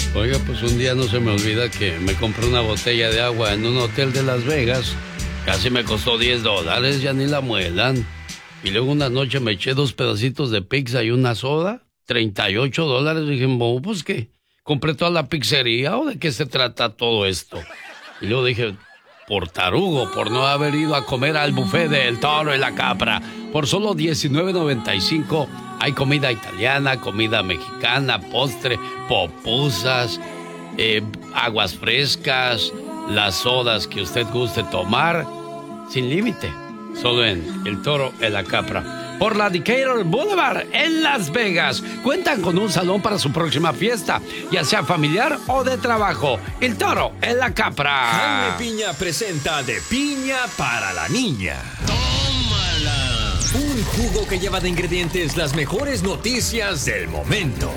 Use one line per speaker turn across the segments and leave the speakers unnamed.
Oiga, pues un día no se me olvida que me compré una botella de agua en un hotel de Las Vegas. Casi me costó $10, ya ni la muelan. Y luego una noche me eché 2 pedacitos de pizza y una soda, $38. Dije, pues ¿qué? ¿Compré toda la pizzería o de qué se trata todo esto? Y luego dije, por tarugo, por no haber ido a comer al buffet del Toro y la Capra. Por solo $19.95 hay comida italiana, comida mexicana, postre, popusas, aguas frescas, las sodas que usted guste tomar, sin límite. Solo en el Toro y la Capra. Por la Decatur Boulevard en Las Vegas. Cuentan con un salón para su próxima fiesta, ya sea familiar o de trabajo. El Toro y la Capra.
Jaime Piña presenta De Piña para la Niña. ¡Tómala! Un jugo que lleva de ingredientes las mejores noticias del momento.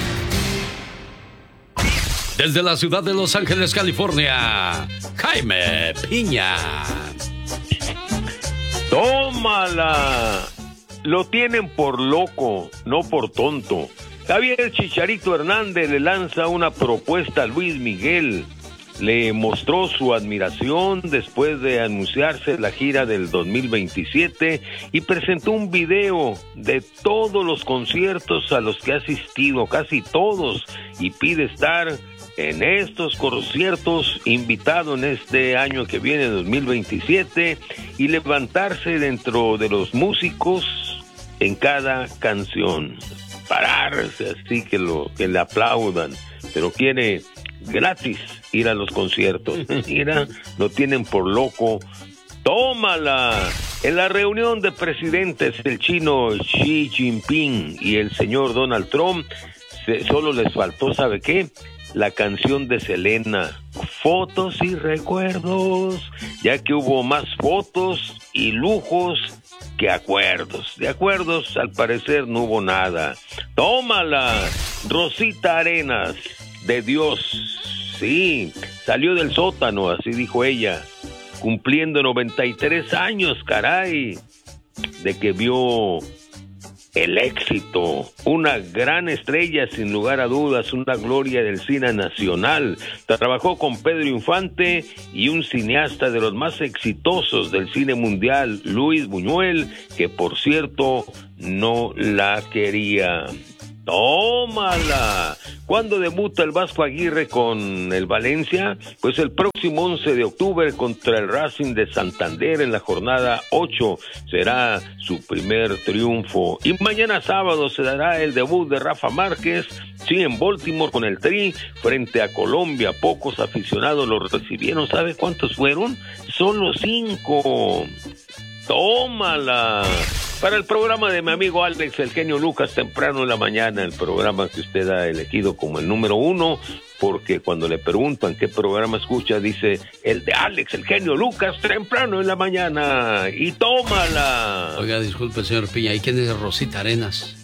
Desde la ciudad de Los Ángeles, California, Jaime Piña.
¡Tómala! Lo tienen por loco, no por tonto. Javier Chicharito Hernández le lanza una propuesta a Luis Miguel. Le mostró su admiración después de anunciarse la gira del 2027 y presentó un video de todos los conciertos a los que ha asistido, casi todos, y pide estar en estos conciertos invitado en este año que viene, 2027, y levantarse dentro de los músicos en cada canción, pararse así que le aplaudan, pero quiere gratis ir a los conciertos. Mira, lo tienen por loco. ¡Tómala! En la reunión de presidentes, el chino Xi Jinping y el señor Donald Trump, solo les faltó, ¿sabe qué? La canción de Selena, fotos y recuerdos, ya que hubo más fotos y lujos que acuerdos. De acuerdos, al parecer, no hubo nada. ¡Tómala! Rosita Arenas, de Dios, sí, salió del sótano, así dijo ella, cumpliendo 93 años, caray, de que vio el éxito, una gran estrella sin lugar a dudas, una gloria del cine nacional. Trabajó con Pedro Infante y un cineasta de los más exitosos del cine mundial, Luis Buñuel, que por cierto no la quería. ¡Tómala! ¿Cuándo debuta el Vasco Aguirre con el Valencia? Pues el próximo 11 de octubre contra el Racing de Santander en la jornada 8. Será su primer triunfo. Y mañana sábado se dará el debut de Rafa Márquez, sí, en Baltimore con el Tri, frente a Colombia. Pocos aficionados lo recibieron. ¿Sabe cuántos fueron? Solo 5. ¡Tómala! Para el programa de mi amigo Alex El Genio Lucas, temprano en la mañana, el programa que usted ha elegido como el número 1, porque cuando le preguntan qué programa escucha, dice el de Alex El Genio Lucas, temprano en la mañana. ¡Y tómala!
Oiga, disculpe, señor Piña, ¿y quién es Rosita Arenas?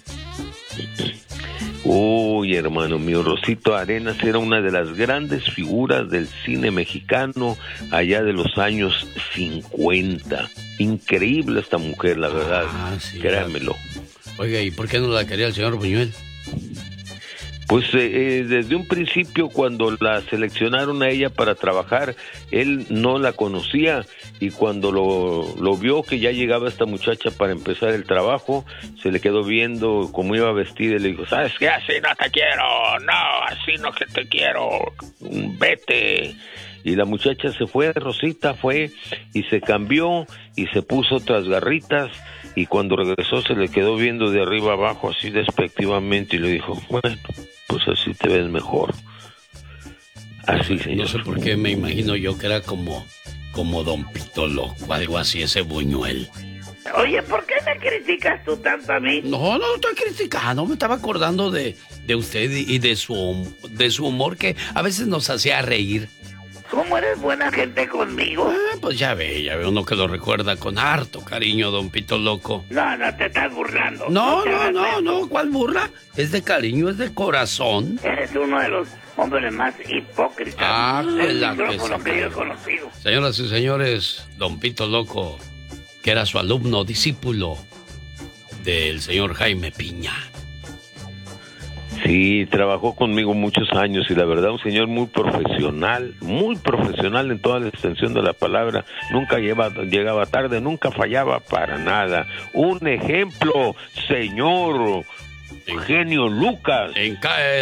Uy, hermano mío, Rosito Arenas era una de las grandes figuras del cine mexicano allá de los años 50. Increíble esta mujer, la verdad, sí, créanmelo.
Oiga, ¿y por qué no la quería el señor Buñuel?
Pues desde un principio, cuando la seleccionaron a ella para trabajar, él no la conocía, y cuando lo vio que ya llegaba esta muchacha para empezar el trabajo, se le quedó viendo cómo iba vestida y le dijo, ¿sabes qué? Así no te quiero, no, así no que te quiero, vete. Y la muchacha se fue, Rosita fue y se cambió y se puso otras garritas, y cuando regresó se le quedó viendo de arriba abajo así despectivamente y le dijo, bueno, pues así te ves mejor. Así, señor.
No sé por qué me imagino yo que era como Don Pito Loco, algo así, ese Buñuel.
Oye, ¿por qué me criticas tú tanto a mí?
No estoy criticando, me estaba acordando de usted y de su humor, que a veces nos hacía reír.
¿Cómo eres buena gente conmigo?
Pues ya ve uno que lo recuerda con harto cariño, Don Pito Loco.
No, te estás burlando.
No, ¿cuál burla? Es de cariño, es de corazón.
Eres uno de los hombres más hipócritas del micrófono que yo he conocido.
Señoras y señores, Don Pito Loco, que era su alumno, discípulo del señor Jaime Piña.
Sí, trabajó conmigo muchos años y la verdad un señor muy profesional en toda la extensión de la palabra. Nunca llegaba tarde, nunca fallaba para nada. Un ejemplo, señor Genio Lucas.
En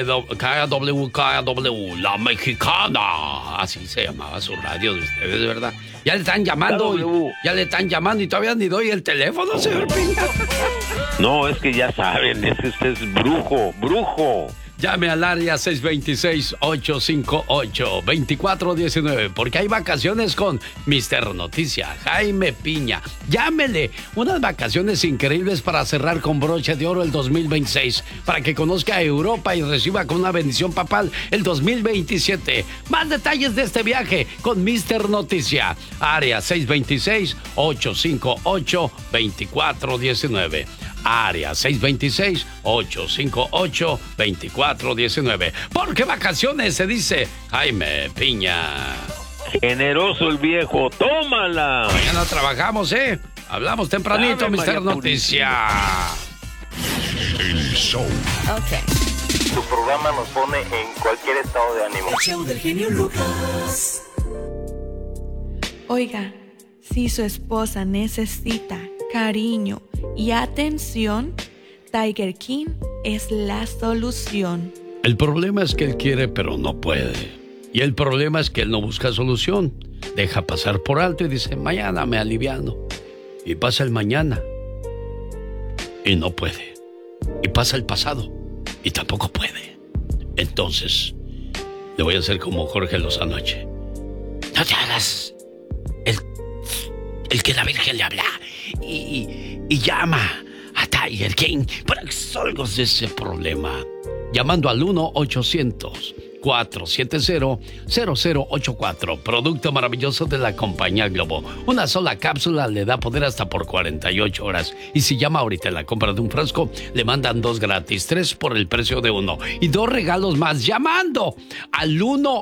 KW, La Mexicana. Así se llamaba su radio de ustedes, ¿verdad? Ya le están llamando y todavía ni doy el teléfono, señor Piña.
No, es que ya saben, usted es brujo.
Llame al área 626-858-2419, porque hay vacaciones con Mr. Noticia, Jaime Piña. Llámele, unas vacaciones increíbles para cerrar con broche de oro el 2026, para que conozca a Europa y reciba con una bendición papal el 2027. Más detalles de este viaje con Mr. Noticia, área 626-858-2419. Área 626-858-2419. Porque vacaciones se dice Jaime Piña.
Generoso el viejo, tómala.
Mañana trabajamos, Hablamos tempranito, Dame, Mr. Noticia.
El show.
Ok.
Tu programa nos pone en cualquier estado de ánimo.
El show del genio Lucas.
Oiga, si su esposa necesita cariño y atención, Tiger King es la solución.
El problema es que él quiere pero no puede. Y el problema es que él no busca solución. Deja pasar por alto y dice, mañana me aliviano. Y pasa el mañana y no puede. Y pasa el pasado y tampoco puede. Entonces le voy a hacer como Jorge Lozano anoche. No te hagas el que la Virgen le habla y llama a Tiger King para que salgas de ese problema. Llamando al 1-800-470-0084. Producto maravilloso de la compañía Globo. Una sola cápsula le da poder hasta por 48 horas. Y si llama ahorita en la compra de un frasco, le mandan 2 gratis, 3 por el precio de 1. Y 2 regalos más llamando al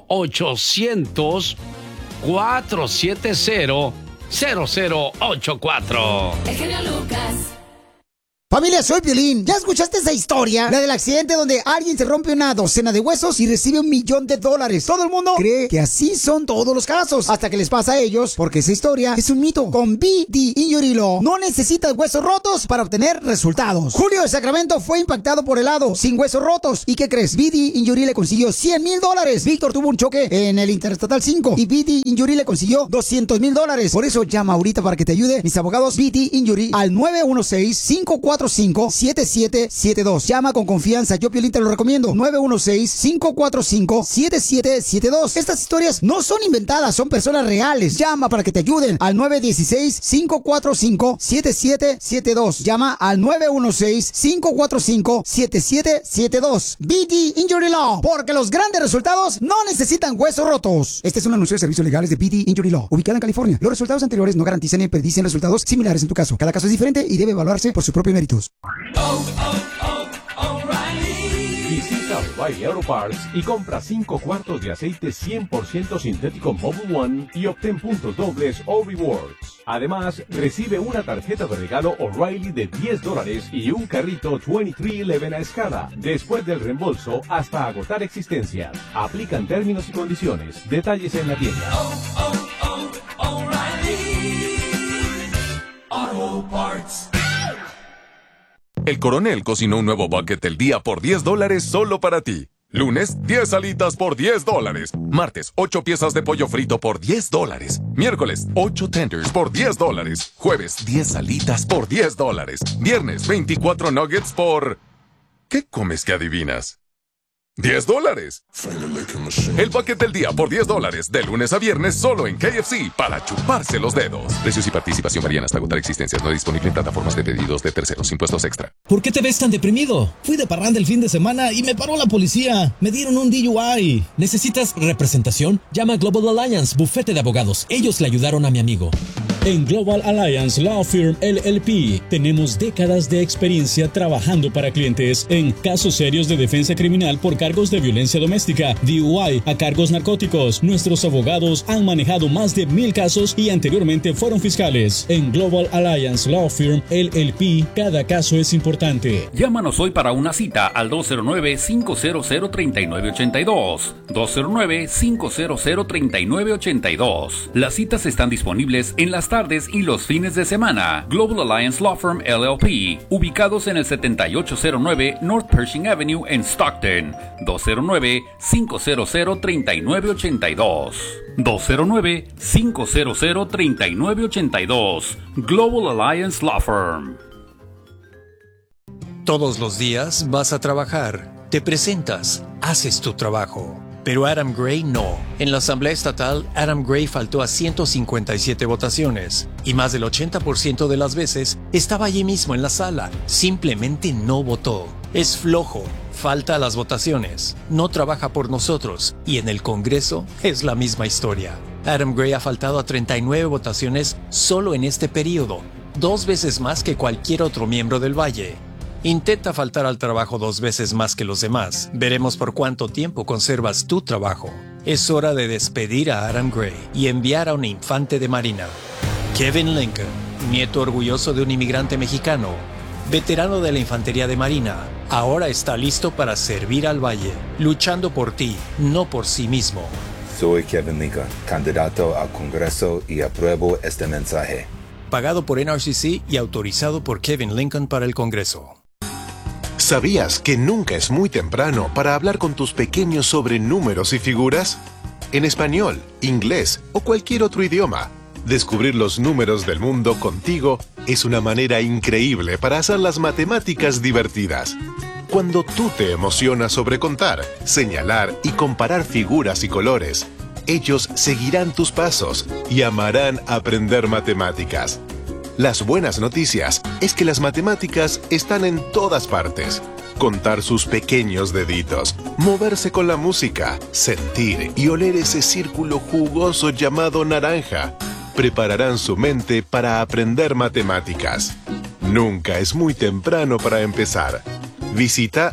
1-800-470-0084.
El genio Lucas.
Familia, soy Piolín. ¿Ya escuchaste esa historia? La del accidente donde alguien se rompe una docena de huesos y recibe $1 millón. Todo el mundo cree que así son todos los casos, hasta que les pasa a ellos, porque esa historia es un mito. Con BD Injury Law no necesitas huesos rotos para obtener resultados. Julio de Sacramento fue impactado por helado, sin huesos rotos. ¿Y qué crees? BD Injury le consiguió $100,000. Víctor tuvo un choque en el Interestatal 5 y BD Injury le consiguió $200,000. Por eso llama ahorita para que te ayude mis abogados BD Injury al 916-545-7772. Llama con confianza, yo Piolín te lo recomiendo. 916-545-7772. Estas historias no son inventadas, son personas reales. Llama para que te ayuden al 916-545-7772. Llama al 916-545-7772. BD Injury Law, porque los grandes resultados no necesitan huesos rotos. Este es un anuncio de servicios legales de BD Injury Law, ubicada en California. Los resultados anteriores no garantizan ni predicen resultados similares en tu caso. Cada caso es diferente y debe evaluarse por sus propios méritos.
Visita O'Reilly Auto Parts y compra 5 cuartos de aceite 100% sintético Mobil One y obtén puntos dobles o rewards. Además, recibe una tarjeta de regalo O'Reilly de $10 y un carrito 2311 a escala. Después del reembolso, hasta agotar existencias. Aplican términos y condiciones. Detalles en la tienda.
O'Reilly Auto Parts. El Coronel cocinó un nuevo bucket del día por $10 solo para ti. Lunes, 10 alitas por $10. Martes, 8 piezas de pollo frito por $10. Miércoles, 8 tenders por $10. Jueves, 10 alitas por $10. Viernes, 24 nuggets por... ¿Qué comes que adivinas? $10. El bucket del día por $10, de lunes a viernes solo en KFC, para chuparse los dedos. Precios y participación varían hasta agotar existencias. No disponible en plataformas de pedidos de terceros. Impuestos extra.
¿Por qué te ves tan deprimido? Fui de parranda el fin de semana y me paró la policía. Me dieron un DUI. ¿Necesitas representación? Llama a Global Alliance, bufete de abogados. Ellos le ayudaron a mi amigo.
En Global Alliance Law Firm LLP tenemos décadas de experiencia trabajando para clientes en casos serios de defensa criminal por cargos de violencia doméstica, DUI, a cargos narcóticos. Nuestros abogados han manejado más de 1,000 casos y anteriormente fueron fiscales. En Global Alliance Law Firm LLP, cada caso es importante.
Llámanos hoy para una cita al 209-500-3982. 209-500-3982. Las citas están disponibles en las tardes y los fines de semana. Global Alliance Law Firm LLP, ubicados en el 7809 North Pershing Avenue en Stockton. 209-500-3982. 209-500-3982. Global Alliance Law Firm.
Todos los días vas a trabajar, te presentas, haces tu trabajo. Pero Adam Gray no. En la Asamblea Estatal, Adam Gray faltó a 157 votaciones. Y más del 80% de las veces estaba allí mismo en la sala. Simplemente no votó. Es flojo. Falta a las votaciones. No trabaja por nosotros. Y en el Congreso es la misma historia. Adam Gray ha faltado a 39 votaciones solo en este periodo. 2 veces más que cualquier otro miembro del Valle. Intenta faltar al trabajo 2 veces más que los demás. Veremos por cuánto tiempo conservas tu trabajo. Es hora de despedir a Adam Gray y enviar a un infante de marina. Kevin Lincoln, nieto orgulloso de un inmigrante mexicano, veterano de la infantería de marina, ahora está listo para servir al Valle, luchando por ti, no por sí mismo.
Soy Kevin Lincoln, candidato al Congreso y apruebo este mensaje.
Pagado por NRCC y autorizado por Kevin Lincoln para el Congreso.
¿Sabías que nunca es muy temprano para hablar con tus pequeños sobre números y figuras? En español, inglés o cualquier otro idioma, descubrir los números del mundo contigo es una manera increíble para hacer las matemáticas divertidas. Cuando tú te emocionas sobre contar, señalar y comparar figuras y colores, ellos seguirán tus pasos y amarán aprender matemáticas. Las buenas noticias es que las matemáticas están en todas partes. Contar sus pequeños deditos, moverse con la música, sentir y oler ese círculo jugoso llamado naranja, prepararán su mente para aprender matemáticas. Nunca es muy temprano para empezar. Visita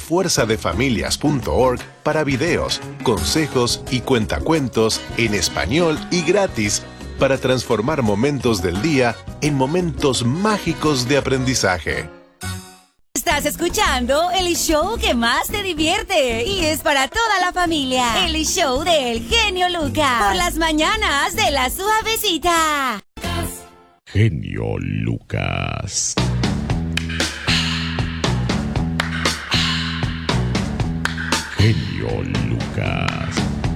lafuerzadefamilias.org para videos, consejos y cuentacuentos en español y gratis para transformar momentos del día en momentos mágicos de aprendizaje.
Estás escuchando el show que más te divierte y es para toda la familia. El show del genio Lucas. Por las mañanas de la suavecita.
Genio Lucas. Genio Lucas.